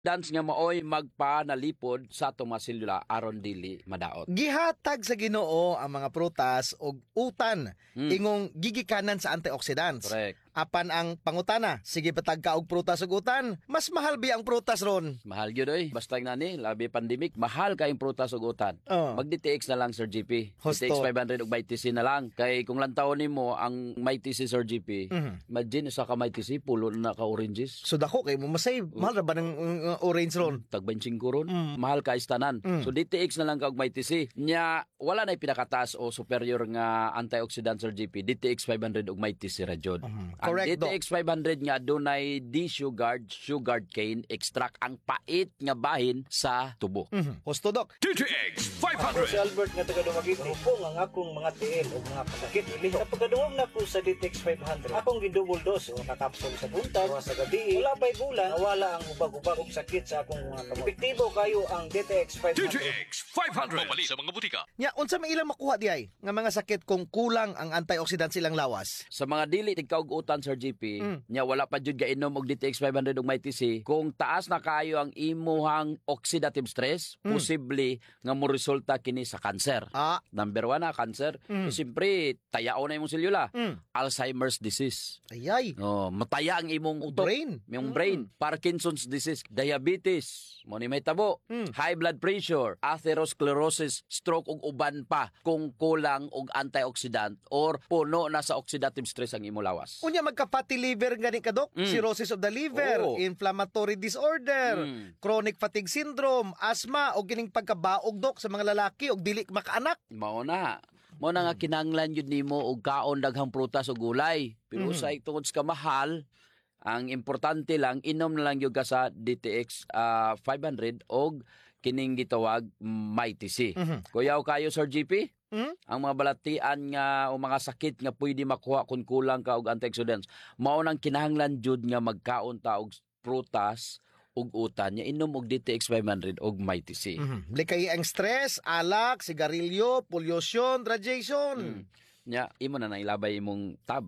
Dance nga maoy magpanalipod sa atong mga selula aron dili madaot. Gihatag sa Ginoo ang mga prutas og utan ingong gigikanan sa antioxidants. Correct. Apan ang pangutana, sige patag ka og prutas ug utan, mas mahal bi ang prutas ron. Mahal gyud oy. Basta ngani labi pandemic, mahal kayong prutas ug utan. Oh. Mag-DTX na lang Sir GP. Husto. DTX 500 ug may TC na lang. Kay kung lantaw nimo ang may TC Sir GP, imagine sa ka may TC pulo na ka oranges. So dako kay mo masay, mahal ra ba ng orange ron? Tag 25 ron. Mahal ka istanan. So DTX na lang ka og may TC. Nya wala na pinakataas o superior nga antioxidant Sir GP. DTX 500 ug may TC ra jud. Ang Correct, DTX 500 nga dunay sugar cane extract ang pait nga bahin sa tubo. Husto dok. DTX Ako 500. si Albert nga taga Dumaguete. Mahupong ang akong mga tiil o mga kasakit. Sa pagkadungog na ko sa DTX 500, akong gidouble dose o nakapsol sa buntag o sa gabi. Wala pa'y bulan, nawala ang ubag-ubag o sakit sa akong mga kamot. Epektibo kayo ang DTX 500. DTX 500. Mabali sa mga butika. Nya unsa may ilang makuha di ay nga mga sakit kung kulang ang antioxidants silang lawas? Sa mga dili tigkaug-utan Sir GP, nya wala pa jud gainom og DTX 500 ug may TC, kung taas na kaayo ang imuhang oxidative stress, posible nga mo resulta kini sa cancer. Ah. Number 1 na cancer. Siyempre, tayao na imong selula. Alzheimer's disease. Ayay. Oh, mataya ang imong utok. Brain. Yung brain. Parkinson's disease, diabetes, mo ni may tabo, high blood pressure, atherosclerosis, stroke ug uban pa kung kulang og antioxidant or puno na sa oxidative stress ang imong lawas. Unya magka-fatty liver gani ka dok, cirrhosis of the liver, Oo. inflammatory disorder, chronic fatigue syndrome, asthma o gining pagkabaog dok sa mga lalaki og dili makaanak. Mao na. Mao na nga kinahanglan yun nimo og kaon daghang prutas o gulay. Pero sa tungod sa kamahal, ang importante lang inom na lang gyud ka sa DTX 500 og kining gitawag MyTC. Kuyaw kayo Sir GP? Ang mga balatian nga o mga sakit nga pwede makuha kung kulang ka og antioxidants. Mao nang kinahanglan jud nga magkaon ta og prutas ug utan nya inom og DTX 500 og MyTC. Likay ang stress, alak, sigarilyo, pollution, radiation. Nya imo na ilabay imong tab.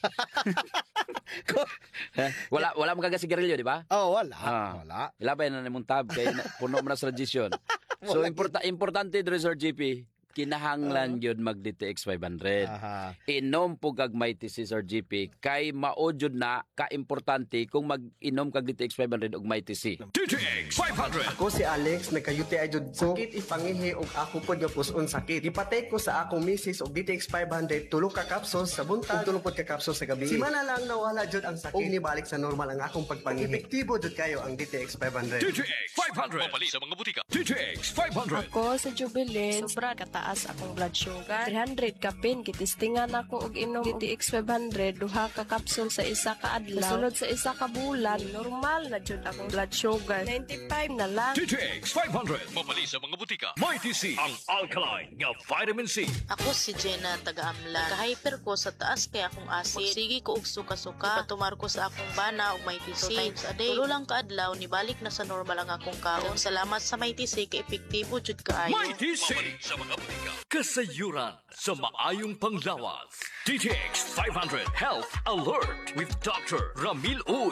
wala mo kagasigarilyo, di ba? Oh, wala. Wala. Ilabay na nimong tab kay puno mo na sa radiation. So importante dre Sir GP, kinahanglan yun mag DTX 500. Aha. Inom po kag MyTC Sir GP kay mao jud na ka-importante kung mag-inom kag DTX 500 og MyTC. DTX 500. Ako si Alex, nagka-UTI jud ko. Sakit ipangihi og ako pod nga puson sakit. Ipatay ko sa akong misis og DTX 500 tulo ka capsules sa buntag, tulo pod ka capsules sa gabi. Simana lang nawala jud ang sakit. Og nibalik sa normal ang akong pagpangihi. Epektibo jud kayo ang DTX 500. DTX 500. Mabali sa mga butika. DTX 500. Ako sa Jubilee, sobra kataas akong blood sugar. 300 kapin, kitistingan ako og inom DTX 500, duha ka capsule sa isa ka adlaw. Sunod sa isa ka bulan, normal na jud akong blood sugar. 95 na lang. DTX 500. Mabali sa mga butika. MyTC. Ang alkaline nga vitamin C. Ako si Jenna taga-Amlan. Ka-hyper ko sa taas kaya akong acid. Sige ko og suka-suka. Ipatumar ko sa akong bana og may TC. 2 times a day. Tulo lang kaadlaw, nibalik na sa normal ang akong kaon. Salamat sa may TC, ka-epektibo jud kaayo. MyTC. Mabali sa mga butika. Kasayuran sa maayong panglawas. DTX 500 Health Alert with Dr. Ramil Uy.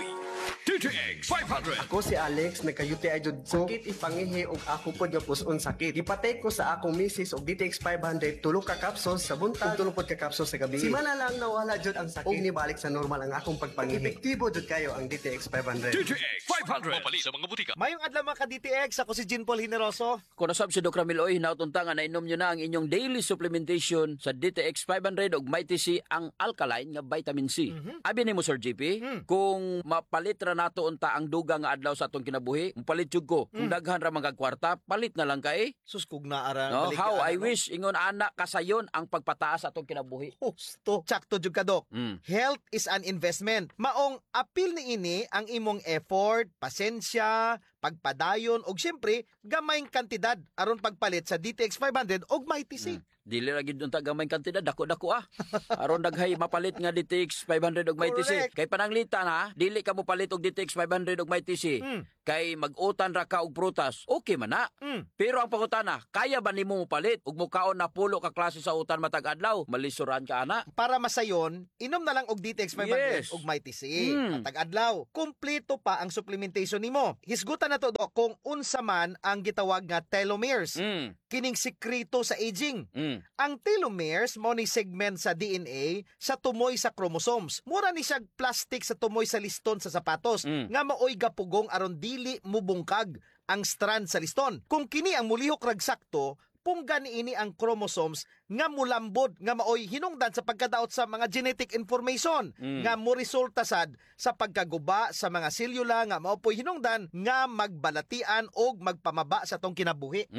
DTX 500. Ako si Alex, nagka-UTI jud ko. Sakit ipangihi og ako pod nga puson sakit. Ipatay ko sa akong misis og DTX 500 tulo ka capsules sa buntag, tulo pod ka capsules sa gabi. Simana lang nawala jud ang sakit. Og nibalik sa normal ang akong pagpangihi. Epektibo jud kayo ang DTX 500. DTX 500. Mabali sa mga butika. Mayong adlaw mga ka-DTX, ako si Jean Paul Hineroso. Kung nasab si Dr. Ramil Oy, hinautunta nga na inom nyo na ang inyong daily supplementation sa DTX 500 og MyTC ang alkaline nga vitamin C. Abi nimo Sir GP, kung mapalit ra nato unta ang duga nga adlaw sa atong kinabuhi, palit jud ko. Kung daghan ra mga kwarta, palit na lang kay. Suskog na ara. No, balik how ka, I ano? wish ingon ana kasayon ang pagpataas sa atong kinabuhi. Husto. Tsakto jud ka dok. Health is an investment. Maong apil ni ini ang imong effort, pasensya, pagpadayon og syempre gamayng kantidad aron pagpalit sa DTX 500 og MyTC. Dili ra gid unta gamay kantidad, dako-dako aron daghay mapalit nga DTX 500 og MyTC. Correct. Kay pananglitan ha, dili ka mo palit og DTX 500 og MyTC. kay mag-utan ra ka og prutas, okay man na. Pero ang pangutana, kaya ba nimo palit ug mukaon na pulo ka klase sa utan matag adlaw? Malisuran ka ana. Para masayon, inom na lang og DTX 500 Yes. og Mighty C. Matag adlaw. Kumpleto pa ang supplementation nimo. Hisgutan na to Dok, kung unsa man ang gitawag nga telomeres. Kining sikreto sa aging. Ang telomeres mo ni segment sa DNA sa tumoy sa chromosomes. Mura ni siya plastic sa tumoy sa liston sa sapatos nga maoy gapugong aron dili mubungkag ang strand sa liston. Kung kini ang mulihok rag sakto, punggan niini ang chromosomes nga mulambod nga maoy hinungdan sa pagkadaot sa mga genetic information nga mo resulta sad sa pagkaguba sa mga selula nga maopoy hinungdan nga magbalatian og magpamaba sa tong kinabuhi.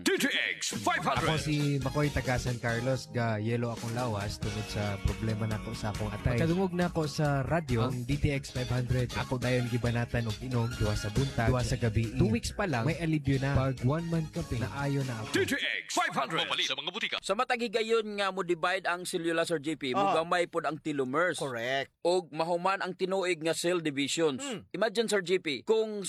DTX Ako 500. si Makoy taga San Carlos ga yelo akong lawas tungod sa problema nako sa akong atay. Kadungog na ako sa radyo ang DTX 500. Ako dayon gibanatan og inom duwa sa buntag, duwa sa gabi. 2 weeks pa lang may alibyo na. Pag 1 month kape naayo na ako. DTX 500. Mabali sa mga butika. Sa matagigayon nga mo divide ang cellula Sir JP, mugamay pod ang telomeres. Correct. Og mahuman ang tinuig nga cell divisions. Imagine Sir JP, kung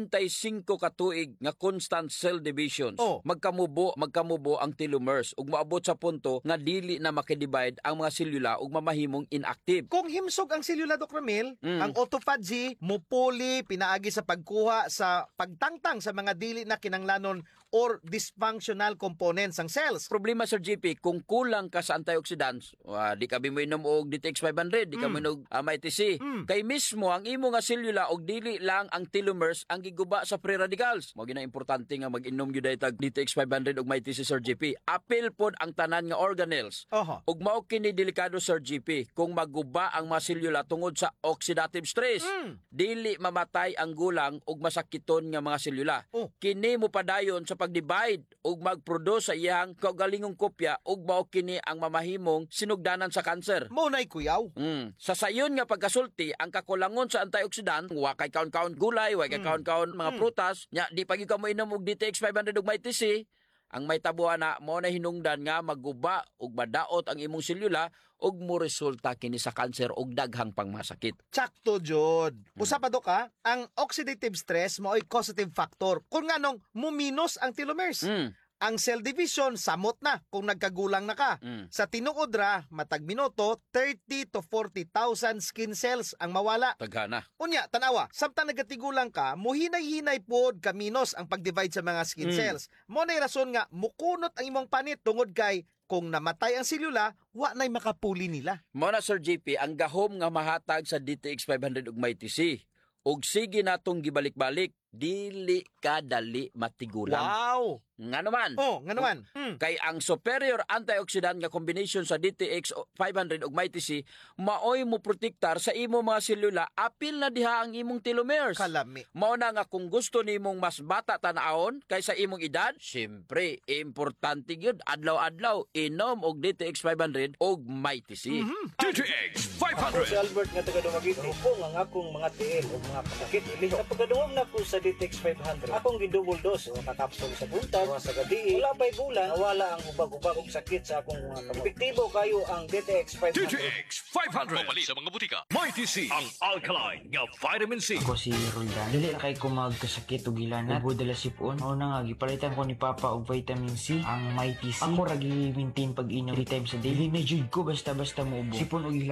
75 ka tuig nga constant cell divisions, magkamubo ang telomeres ug maabot sa punto nga dili na makidivide ang mga selula ug mamahimong inactive. Kung himsog ang selula Dok Ramil, ang autophagy mupuli pinaagi sa pagkuha sa pagtangtang sa mga dili na kinanglanon or dysfunctional components ng cells. Problema Sir JP, kung kulang ka sa antioxidants, di ka mo inom og DTX 500, di ka mo inom Mighty C. Kay mismo ang imo nga selula og dili lang ang telomeres ang giguba sa free radicals. Mao gina importante nga mag-inom gyud tag DTX 500 og Mighty C Sir JP. Apil pod ang tanan nga organelles. Ug mao kini delikado Sir JP kung maguba ang mga selula tungod sa oxidative stress. Dili mamatay ang gulang ug masakiton nga mga selula. Kini mo padayon sa pag-divide ug mag-produce sa iyang kaugalingong kopya ug mao kini ang mamahimong sinugdanan sa kanser. Mao nay kuyaw. Sa sayon nga pagkasulti, ang kakulangon sa antioxidant, wa kay kaon-kaon gulay, wa kay kaon-kaon mga prutas, nya di pagi ka mo inom og DTX 500 ug Mighty C, ang may tabuhan na mo na hinungdan nga maguba ug madaot ang imong selula ug mo resulta kini sa kanser ug daghang pangmasakit. Tsakto jud. Usa pa Dok ang oxidative stress mao'y causative factor. Kung nganong muminos ang telomeres. Ang cell division samot na kung nagkagulang na ka. Sa tinuod ra matag minuto 30 to 40,000 skin cells ang mawala. Taghana. Unya tanawa, samtang nagatigulang ka, muhinay-hinay pod kaminos ang pag-divide sa mga skin cells. Mo nay rason nga mukunot ang imong panit tungod kay kung namatay ang selula, wa nay makapuli nila. Mo na Sir JP ang gahom nga mahatag sa DTX 500 ug Mighty C. Ug sige natong gibalik-balik, dili ka dali matigulang. Wow! Nga naman. Nga naman. Kay ang superior antioxidant nga combination sa DTX 500 ug Mighty C maoy mo protektar sa imo mga selula apil na diha ang imong telomeres. Kalami. Mao na nga kung gusto nimong mas bata tan-awon kaysa imong edad, syempre importante gyud adlaw-adlaw inom og DTX 500 ug Mighty C. DTX Ako si 500. Albert nga taga Dumaguete. Rupong ang akong mga tiil o mga pasakit ilihok. Sa pagkadungog na ko sa DTX 500, akong gidouble dose o kakapsol sa buntag, sa gabi. Wala pa'y bulan, nawala ang ubag-ubag og sakit sa akong mga kamot. Epektibo kayo ang DTX 500. DTX 500. Mabali sa mga butika. Mighty C. Ang alkaline nga vitamin C. Ako si Roldan. Dili na kay ko magkasakit o gilanat. Ubo dala sipon. Mao na nga gipalitan ko ni Papa og vitamin C, ang Mighty C. Ako ra gi-maintain pag-inom 3 times a day. Dili na jud ko basta-basta mo ubo. Sipon og